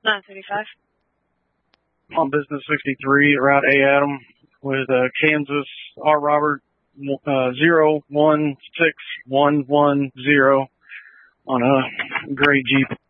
935. On business 63, Route A Adam with Kansas R. Robert 016110 on a gray Jeep.